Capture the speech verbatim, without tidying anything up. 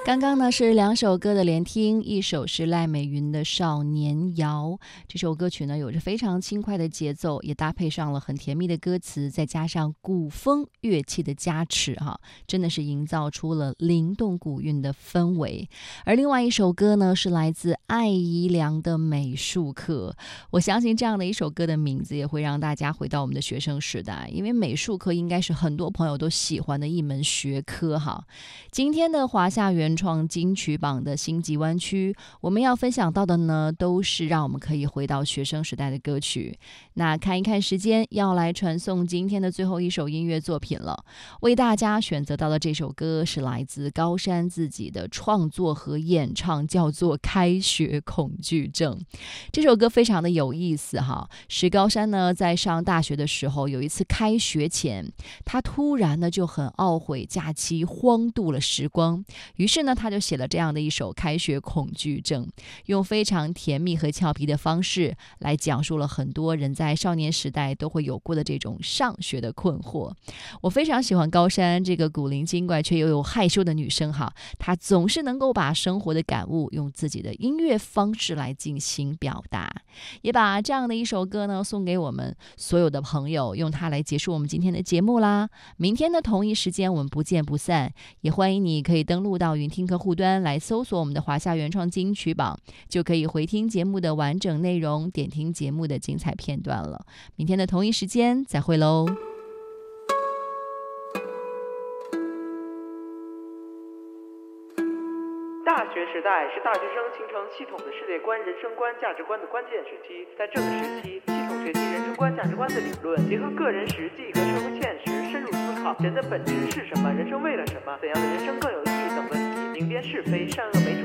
刚刚呢是两首歌的连听，一首是赖美云的《少年谣》。这首歌曲呢有着非常轻快的节奏，也搭配上了很甜蜜的歌词，再加上古风乐器的加持哈，真的是营造出了灵动古韵的氛围。而另外一首歌呢是来自艾怡良的《美术课》。我相信这样的一首歌的名字也会让大家回到我们的学生时代，因为美术课应该是很多朋友都喜欢的一门学科哈。今天的华夏原创金曲榜的星级湾区，我们要分享到的呢，都是让我们可以回到学生时代的歌曲。那看一看时间，要来传送今天的最后一首音乐作品了。为大家选择到的这首歌是来自高山自己的创作和演唱，叫做《开学恐惧症》。这首歌非常的有意思哈，石高山呢在上大学的时候，有一次开学前，他突然呢就很懊悔假期荒度了时光，于是呢他就写了这样的一首《开学恐惧症》，用非常甜蜜和俏皮的方式来讲述了很多人在少年时代都会有过的这种上学的困惑。我非常喜欢高山这个古灵精怪却又有害羞的女生哈，她总是能够把生活的感悟用自己的音乐方式来进行表达，也把这样的一首歌呢送给我们所有的朋友，用它来结束我们今天的节目啦。明天的同一时间我们不见不散，也欢迎你可以登录到云听客户端来搜索我们的华夏原创金曲榜，就可以回听节目的完整内容，点听节目的精彩片段了。明天的同一时间再会喽。 大学时代是大学生形成系统的世界观、人生观、价值观的关键时期。在这个时期，系统学习人生观、价值观的理论，结合个人实际和社会现实，深入思考人的本质是什么，人生为了什么，怎样的人生更有意义等问题，明辨是非，善恶美丑